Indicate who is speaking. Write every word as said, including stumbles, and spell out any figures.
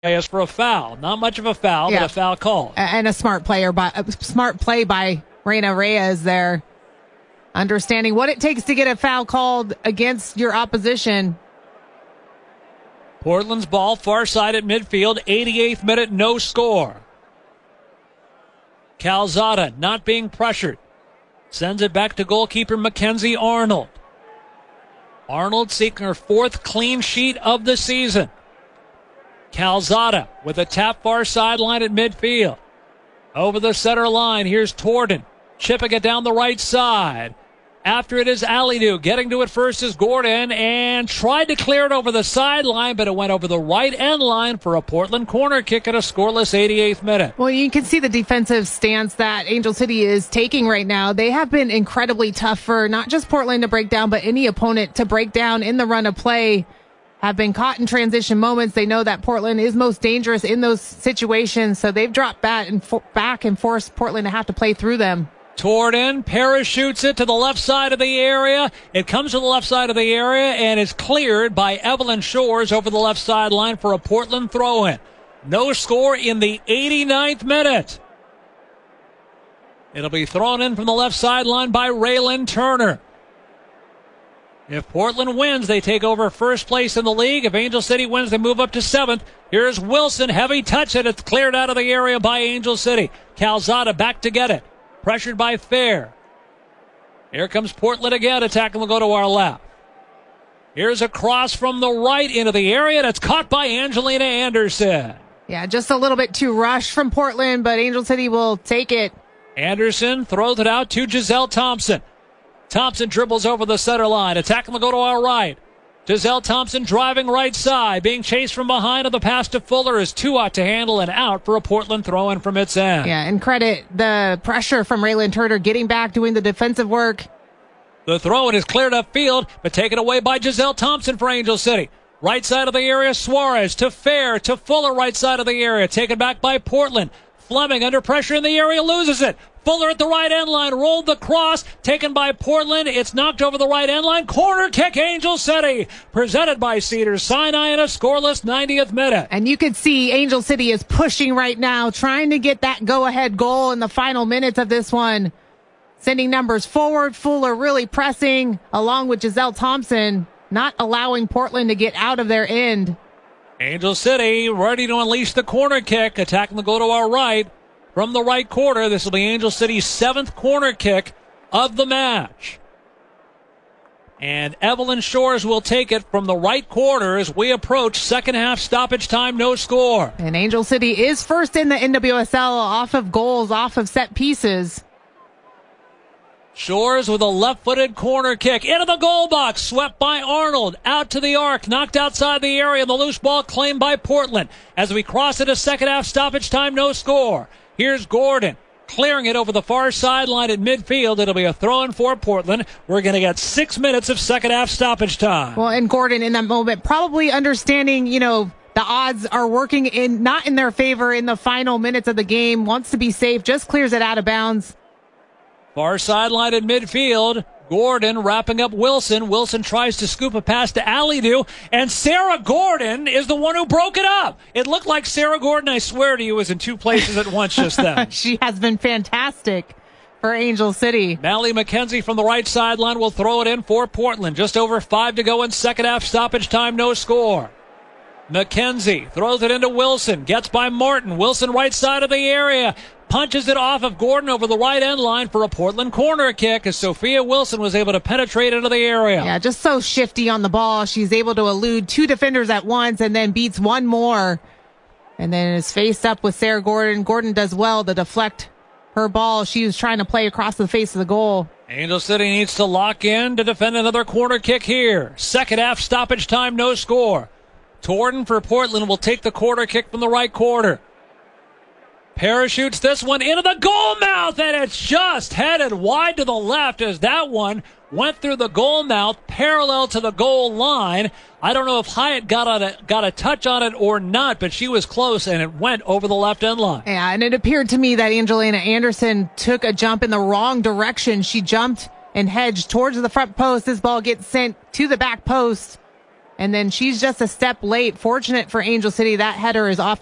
Speaker 1: Reyes for a foul. Not much of a foul,
Speaker 2: Yeah.
Speaker 1: but a foul call.
Speaker 2: And a smart player by a smart play by Reina Reyes there. Understanding what it takes to get a foul called against your opposition.
Speaker 1: Portland's ball far side at midfield, eighty-eighth minute, no score. Calzada not being pressured. Sends it back to goalkeeper Mackenzie Arnold. Arnold seeking her fourth clean sheet of the season. Calzada with a tap far sideline at midfield. Over the center line, here's Torden. Chipping it down the right side. After it is Alidu. Getting to it first is Gordon, and tried to clear it over the sideline, but it went over the right end line for a Portland corner kick at a scoreless eighty-eighth minute.
Speaker 2: Well, you can see the defensive stance that Angel City is taking right now. They have been incredibly tough for not just Portland to break down, but any opponent to break down in the run of play. Have been caught in transition moments. They know that Portland is most dangerous in those situations, so they've dropped back and, fo- back and forced Portland to have to play through them.
Speaker 1: Torden parachutes it to the left side of the area. It comes to the left side of the area and is cleared by Evelyn Shores over the left sideline for a Portland throw-in. No score in the eighty-ninth minute. It'll be thrown in from the left sideline by Raylan Turner. If Portland wins, they take over first place in the league. If Angel City wins, they move up to seventh. Here's Wilson. Heavy touch, and it's cleared out of the area by Angel City. Calzada back to get it. Pressured by Fair. Here comes Portland again. Attacking will go to our left. Here's a cross from the right into the area, and it's caught by Angelina Anderson.
Speaker 2: Yeah, just a little bit too rushed from Portland, but Angel City will take it.
Speaker 1: Anderson throws it out to Giselle Thompson. Thompson dribbles over the center line. Attacking will go to our right. Giselle Thompson driving right side. Being chased from behind on the pass to Fuller is too hot to handle and out for a Portland throw-in from its end.
Speaker 2: Yeah, and credit the pressure from Raylan Turner getting back, doing the defensive work.
Speaker 1: The throw-in is cleared upfield, but taken away by Giselle Thompson for Angel City. Right side of the area, Suarez to Fair to Fuller, right side of the area. Taken back by Portland. Fleming under pressure in the area, loses it. Fuller at the right end line, rolled the cross, taken by Portland. It's knocked over the right end line. Corner kick, Angel City. Presented by Cedars Sinai in a scoreless ninetieth minute.
Speaker 2: And you can see Angel City is pushing right now, trying to get that go-ahead goal in the final minutes of this one. Sending numbers forward. Fuller really pressing, along with Giselle Thompson, not allowing Portland to get out of their end.
Speaker 1: Angel City ready to unleash the corner kick. Attacking the go to our right. From the right corner, this will be Angel City's seventh corner kick of the match. And Evelyn Shores will take it from the right corner as we approach second half stoppage time, no score.
Speaker 2: And Angel City is first in the N W S L off of goals, off of set pieces.
Speaker 1: Shores with a left-footed corner kick into the goal box, swept by Arnold, out to the arc, knocked outside the area, the loose ball claimed by Portland. As we cross into second half stoppage time, no score. Here's Gordon, clearing it over the far sideline at midfield. It'll be a throw-in for Portland. We're going to get six minutes of second half stoppage time.
Speaker 2: Well, and Gordon in that moment probably understanding, you know, the odds are working in not in their favor in the final minutes of the game, wants to be safe, just clears it out of bounds.
Speaker 1: Far sideline at midfield. Gordon wrapping up Wilson. Wilson tries to scoop a pass to Alidu, and Sarah Gordon is the one who broke it up. It looked like Sarah Gordon, I swear to you, was in two places at once just then.
Speaker 2: She has been fantastic for Angel City.
Speaker 1: Mallie McKenzie from the right sideline will throw it in for Portland. Just over five to go in second half stoppage time, no score. McKenzie throws it into Wilson, gets by Martin. Wilson right side of the area. Punches it off of Gordon over the right end line for a Portland corner kick as Sophia Wilson was able to penetrate into the area.
Speaker 2: Yeah, just so shifty on the ball. She's able to elude two defenders at once and then beats one more. And then is faced up with Sarah Gordon. Gordon does well to deflect her ball. She was trying to play across the face of the goal.
Speaker 1: Angel City needs to lock in to defend another corner kick here. Second half stoppage time, no score. Torden for Portland will take the corner kick from the right corner. Parachutes this one into the goal mouth, and it's just headed wide to the left as that one went through the goal mouth parallel to the goal line. I don't know if Hyatt got on a, got a touch on it or not, but she was close, and it went over the left end line.
Speaker 2: Yeah, and it appeared to me that Angelina Anderson took a jump in the wrong direction. She jumped and hedged towards the front post. This ball gets sent to the back post. And then she's just a step late. Fortunate for Angel City, that header is off